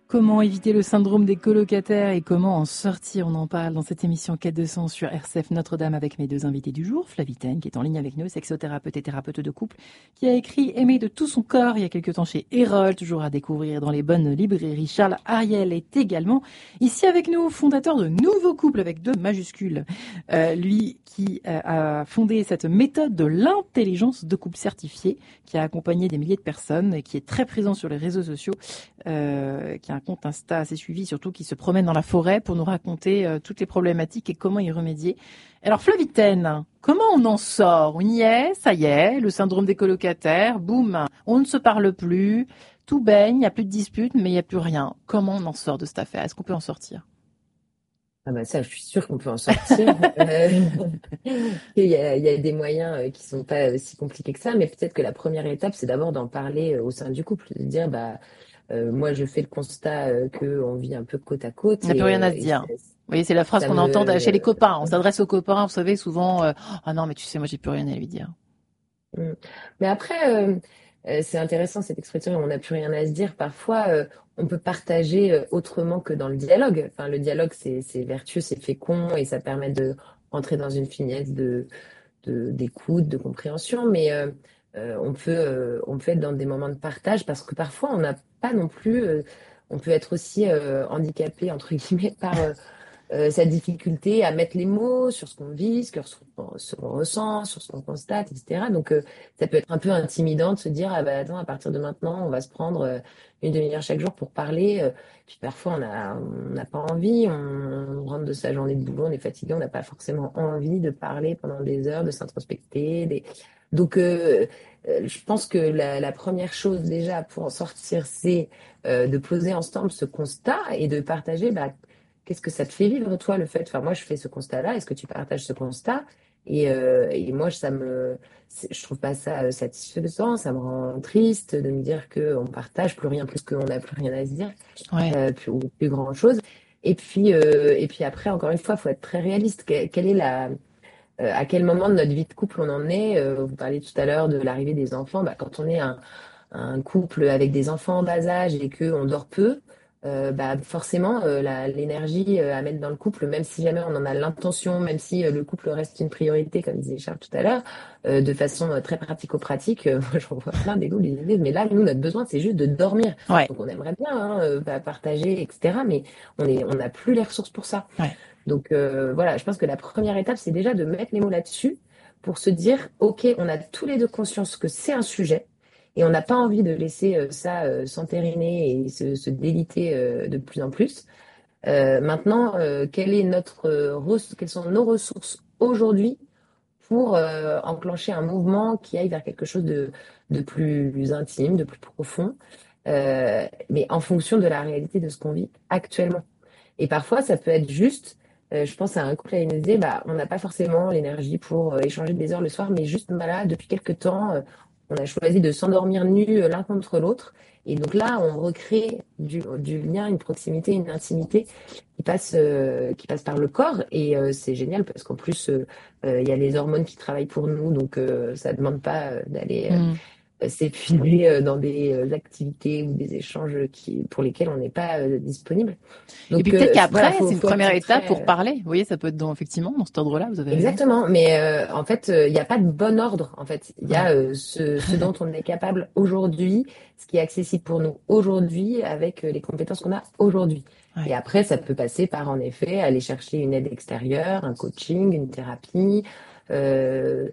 Comment éviter le syndrome des colocataires et comment en sortir? On en parle dans cette émission Quête de sens sur RCF Notre-Dame avec mes deux invités du jour. Flavie Ten, qui est en ligne avec nous, sexothérapeute et thérapeute de couple, qui a écrit Aimer de tout son corps il y a quelques temps chez Erol, toujours à découvrir dans les bonnes librairies. Charles Ariel est également ici avec nous, fondateur de Nouveau Couple avec 2 majuscules. Lui qui a fondé cette méthode de l'intelligence de couple certifiée, qui a accompagné des milliers de personnes et qui est très présent sur les réseaux sociaux, qui a un compte Insta assez suivi, surtout qui se promène dans la forêt pour nous raconter toutes les problématiques et comment y remédier. Alors Flavie Ten, comment on en sort? On y est, ça y est, le syndrome des colocataires, boum, on ne se parle plus, tout baigne, il n'y a plus de disputes, mais il n'y a plus rien. Comment on en sort de cette affaire? Est-ce qu'on peut en sortir? Ah bah ça, je suis sûre qu'on peut en sortir. Il y a des moyens qui sont pas si compliqués que ça, mais peut-être que la première étape, c'est d'abord d'en parler au sein du couple, de dire bah moi je fais le constat que on vit un peu côte à Il côte n'y a plus rien à se et dire. Vous voyez, c'est la phrase ça qu'on entend chez les me copains. On s'adresse aux copains, vous savez, souvent, ah non, mais tu sais, moi, j'ai plus rien à lui dire. Mm. Mais après, c'est intéressant cette expression, on n'a plus rien à se dire. Parfois, on peut partager autrement que dans le dialogue. Enfin, le dialogue, c'est vertueux, c'est fécond et ça permet de rentrer dans une finesse d'écoute, de compréhension. Mais on peut être dans des moments de partage parce que parfois, on n'a pas non plus. On peut être aussi handicapé, entre guillemets, par sa difficulté à mettre les mots sur ce qu'on vit, ce qu'on ressent, sur ce qu'on constate, etc. Donc, ça peut être un peu intimidant de se dire, ah bah attends, à partir de maintenant, on va se prendre une demi-heure chaque jour pour parler. Puis parfois, on n'a pas envie, on rentre de sa journée de boulot, on est fatigué, on n'a pas forcément envie de parler pendant des heures, de s'introspecter. Donc, je pense que la première chose déjà pour en sortir, c'est de poser ensemble ce constat et de partager, bah, qu'est-ce que ça te fait vivre, toi, le fait, enfin, moi, je fais ce constat-là, est-ce que tu partages ce constat? Et moi, je trouve pas ça satisfaisant, ça me rend triste de me dire qu'on partage plus rien, plus qu'on n'a plus rien à se dire, Ouais. ou plus grand-chose. Et puis après, encore une fois, il faut être très réaliste. Quelle est à quel moment de notre vie de couple on en est? Vous parliez tout à l'heure de l'arrivée des enfants. Bah, quand on est un couple avec des enfants en bas âge et qu'on dort peu, bah forcément l'énergie à mettre dans le couple, même si jamais on en a l'intention, même si le couple reste une priorité, comme disait Charles tout à l'heure, de façon très pratico-pratique, moi j'en vois plein des couples qui disent, mais là nous notre besoin c'est juste de dormir. Ouais. Donc on aimerait bien hein, bah, partager, etc. Mais on n'a plus les ressources pour ça. Ouais. Donc voilà, je pense que la première étape c'est déjà de mettre les mots là-dessus pour se dire, ok, on a tous les deux conscience que c'est un sujet et on n'a pas envie de laisser ça s'entériner et se déliter de plus en plus. Maintenant, quelles sont nos ressources aujourd'hui pour enclencher un mouvement qui aille vers quelque chose de plus intime, de plus profond, mais en fonction de la réalité de ce qu'on vit actuellement. Et parfois, ça peut être juste, je pense à un couple à nous disait, bah, on n'a pas forcément l'énergie pour échanger des heures le soir, mais juste, bah, là, depuis quelques temps, on a choisi de s'endormir nus l'un contre l'autre. Et donc là, on recrée du lien, une proximité, une intimité qui passe par le corps. Et c'est génial parce qu'en plus, il y a les hormones qui travaillent pour nous, donc ça ne demande pas d'aller Hmm. s'épuiser dans des activités ou des échanges pour lesquels on n'est pas disponible. Et puis Donc peut-être voilà, qu'après, c'est une faut première être étape pour très parler. Vous voyez, ça peut être effectivement, dans cet ordre-là, vous avez raison. exactement. Mais en fait, il n'y a pas de bon ordre. En fait, il y Ouais. a ce dont on est capable aujourd'hui, ce qui est accessible pour nous aujourd'hui, avec les compétences qu'on a aujourd'hui. Et Ouais. après, ça peut passer par en effet aller chercher une aide extérieure, un coaching, une thérapie, euh,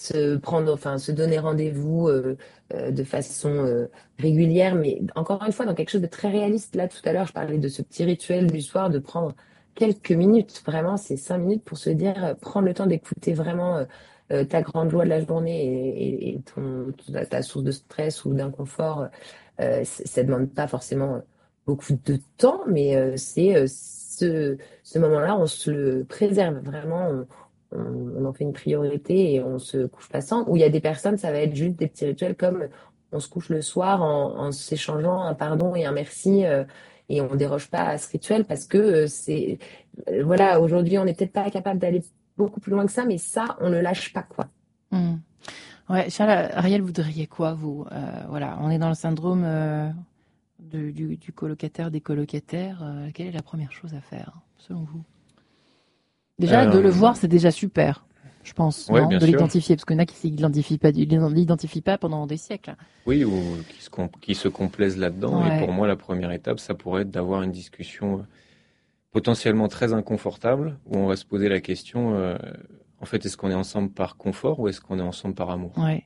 se donner rendez-vous de façon régulière, mais encore une fois dans quelque chose de très réaliste. Là, tout à l'heure, je parlais de ce petit rituel du soir, de prendre quelques minutes, vraiment, c'est 5 minutes pour se dire, prendre le temps d'écouter vraiment ta grande joie de la journée et ta source de stress ou d'inconfort. Ça demande pas forcément beaucoup de temps, mais c'est ce moment-là, on se le préserve vraiment, on en fait une priorité et on se couche pas sans. Ou il y a des personnes, ça va être juste des petits rituels comme on se couche le soir en s'échangeant un pardon et un merci. Et on déroge pas à ce rituel parce que voilà, aujourd'hui, on n'est peut-être pas capable d'aller beaucoup plus loin que ça, mais ça, on ne lâche pas, quoi. Hmm. Ouais, Charles, Ariel, vous diriez quoi, vous? Voilà, on est dans le syndrome du colocataire, des colocataires, quelle est la première chose à faire, selon vous? Déjà, de le voir, c'est déjà super, je pense, Ouais, non, bien de sûr. l'identifier, parce qu'il y en a qui ne l'identifient pas pendant des siècles. Oui, ou qui se complaisent là-dedans. Et Ouais. pour moi, la première étape, ça pourrait être d'avoir une discussion potentiellement très inconfortable, où on va se poser la question, en fait, est-ce qu'on est ensemble par confort ou est-ce qu'on est ensemble par amour? Ouais.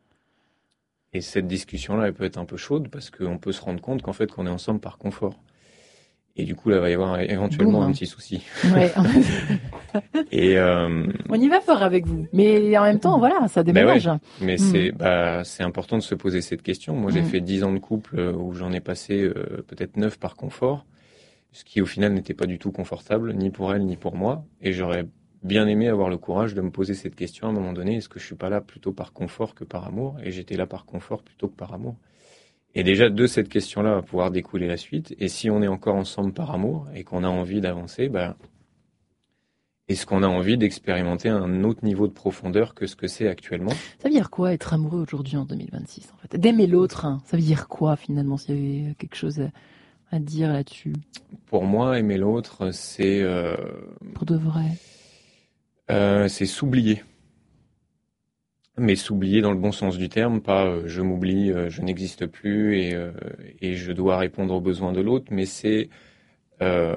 Et cette discussion-là, elle peut être un peu chaude parce qu'on peut se rendre compte qu'en fait, qu'on est ensemble par confort. Et du coup, là, il va y avoir éventuellement un petit souci. Ouais. Et On y va fort avec vous, mais en même temps, voilà, ça déménage. mais c'est important de se poser cette question. Moi, j'ai fait 10 ans de couple où j'en ai passé peut-être 9 par confort, ce qui au final n'était pas du tout confortable, ni pour elle, ni pour moi. Et j'aurais bien aimé avoir le courage de me poser cette question à un moment donné, est-ce que je suis pas là plutôt par confort que par amour? Et j'étais là par confort plutôt que par amour. Et déjà, de cette question-là, va pouvoir découler la suite. Et si on est encore ensemble par amour et qu'on a envie d'avancer, est-ce qu'on a envie d'expérimenter un autre niveau de profondeur que ce que c'est actuellement? Ça veut dire quoi être amoureux aujourd'hui en 2026, en fait? D'aimer l'autre, hein, ça veut dire quoi finalement, s'il y avait quelque chose à dire là-dessus? Pour moi, aimer l'autre, c'est Pour de vrai. c'est s'oublier. Mais s'oublier dans le bon sens du terme, pas je m'oublie, je n'existe plus et je dois répondre aux besoins de l'autre, mais euh,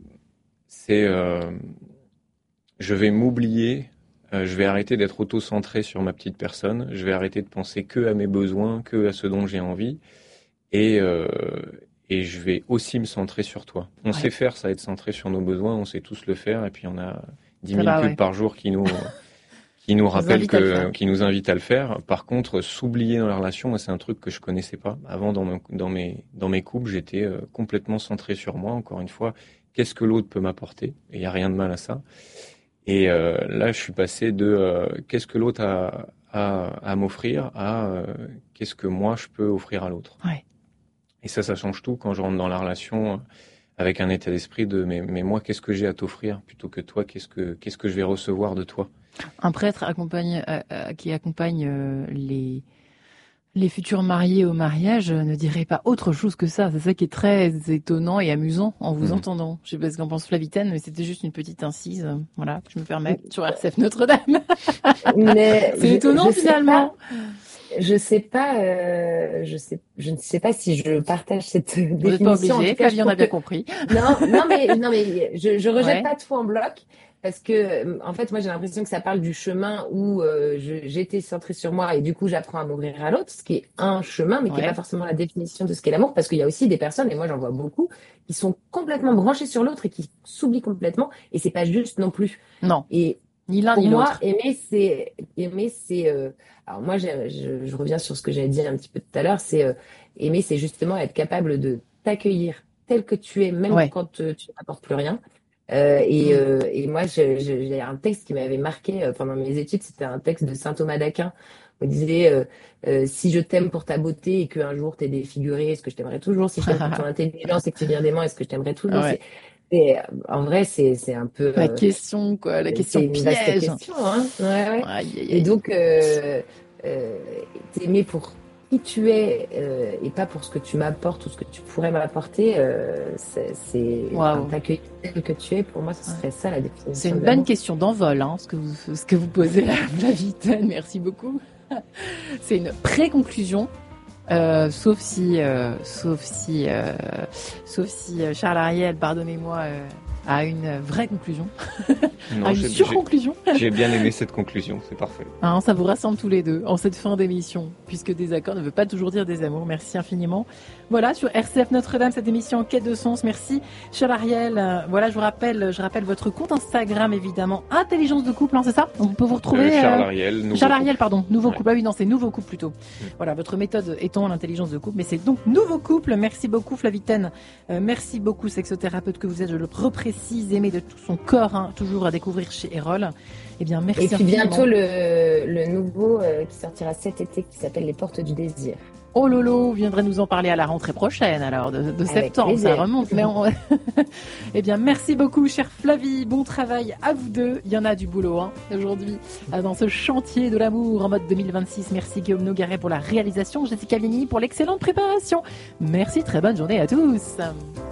c'est je vais m'oublier, je vais arrêter d'être auto-centré sur ma petite personne, je vais arrêter de penser que à mes besoins, que à ce dont j'ai envie, et, euh, et je vais aussi me centrer sur toi. On sait faire ça, être centré sur nos besoins, on sait tous le faire, et puis on a 10 000 pubs par jour qui nous rappellent qui nous invitent à le faire. Par contre, s'oublier dans la relation, moi, c'est un truc que je connaissais pas. Avant, dans mes couples, j'étais complètement centré sur moi. Encore une fois, qu'est-ce que l'autre peut m'apporter? Et il y a rien de mal à ça. Et là, je suis passé de qu'est-ce que l'autre a à m'offrir à qu'est-ce que moi je peux offrir à l'autre. Ouais. Et ça change tout quand je rentre dans la relation avec un état d'esprit de mais moi, qu'est-ce que j'ai à t'offrir plutôt que toi, qu'est-ce que je vais recevoir de toi. Un prêtre qui accompagne les futurs mariés au mariage ne dirait pas autre chose que ça. C'est ça qui est très étonnant et amusant en vous entendant. Je sais pas ce qu'en pense Flavitaine, mais c'était juste une petite incise. Voilà, je me permets, sur RCF Notre-Dame. Mais c'est étonnant finalement. Je ne sais pas si je partage cette définition. Vous n'êtes pas obligé, Flavie, on a bien compris. Non, mais je rejette pas tout en bloc. Parce que, en fait, moi, j'ai l'impression que ça parle du chemin où j'étais centrée sur moi et du coup, j'apprends à m'ouvrir à l'autre, ce qui est un chemin, mais qui n'est pas forcément la définition de ce qu'est l'amour, parce qu'il y a aussi des personnes, et moi, j'en vois beaucoup, qui sont complètement branchées sur l'autre et qui s'oublient complètement, et c'est pas juste non plus. Non. Et ni l'un pour ni moi, l'autre. aimer, c'est. Alors moi, je reviens sur ce que j'avais dit un petit peu tout à l'heure, c'est aimer, c'est justement être capable de t'accueillir tel que tu es, même quand tu n'apportes plus rien. Et moi, j'ai un texte qui m'avait marqué pendant mes études, c'était un texte de saint Thomas d'Aquin. On disait si je t'aime pour ta beauté et qu'un jour t'es défiguré, est-ce que je t'aimerais toujours? Si je t'aime pour ton intelligence et que tu viens des mains, est-ce que je t'aimerais toujours? Et en vrai, c'est un peu la question, quoi, la question piège. C'est une vaste question, hein. Ouais. Et donc, t'aimer pour qui tu es et pas pour ce que tu m'apportes ou ce que tu pourrais m'apporter, t'accueillir tel que tu es. Pour moi, ce serait ça la définition. C'est une bonne question d'envol, hein, ce que vous posez là, Flavitaine. Merci beaucoup. C'est une pré-conclusion. Sauf si Charles Ariel, pardonnez-moi, a une vraie conclusion, Non, une surconclusion. J'ai bien aimé cette conclusion, c'est parfait. Hein, ça vous rassemble tous les deux en cette fin d'émission, puisque désaccord ne veut pas toujours dire désamour. Merci infiniment. Voilà, sur RCF Notre-Dame, cette émission en quête de sens. Merci, Charles Ariel. Voilà, je rappelle votre compte Instagram, évidemment, Intelligence de couple, hein, c'est ça? On peut vous retrouver Charles Ariel, nouveau couple. Ah oui, non, c'est nouveau couple plutôt. Voilà, votre méthode étant l'intelligence de couple, mais c'est donc nouveau couple. Merci beaucoup, Flavitaine. Merci beaucoup, sexothérapeute que vous êtes. Je le reprécise, aimé de tout son corps, hein, toujours à découvrir chez Erol. Eh bien, merci. Et puis bientôt le nouveau qui sortira cet été, qui s'appelle Les Portes du Désir. Oh lolo, vous viendrez nous en parler à la rentrée prochaine, alors de septembre, plaisir. ça remonte. Mais eh bien, merci beaucoup, chère Flavie. Bon travail à vous deux. Il y en a du boulot aujourd'hui dans ce chantier de l'amour en mode 2026. Merci Guillaume Nogaret pour la réalisation, Jessica Vigny pour l'excellente préparation. Merci, très bonne journée à tous.